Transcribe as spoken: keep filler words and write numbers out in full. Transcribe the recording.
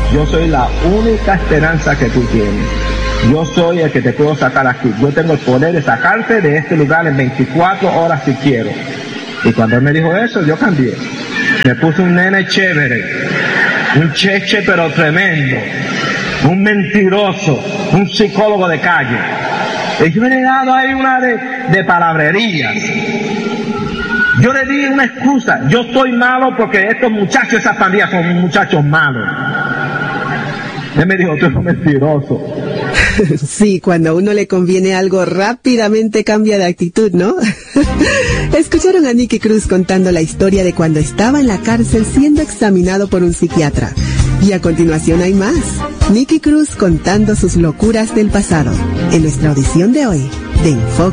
yo soy la única esperanza que tú tienes. Yo soy el que te puedo sacar aquí. Yo tengo el poder de sacarte de este lugar en veinticuatro horas si quiero. Y cuando él me dijo eso, yo cambié. Me puse un nene chévere, un cheche pero tremendo, un mentiroso, un psicólogo de calle. Y yo le he dado ahí una de, de palabrerías. Yo le di una excusa. Yo estoy malo porque estos muchachos, esas pandillas son muchachos malos. Él me dijo, tú eres un mentiroso. Sí, cuando a uno le conviene algo, rápidamente cambia de actitud, ¿no? Escucharon a Nicky Cruz contando la historia de cuando estaba en la cárcel siendo examinado por un psiquiatra. Y a continuación hay más. Nicky Cruz contando sus locuras del pasado, en nuestra audición de hoy, de Enfoque.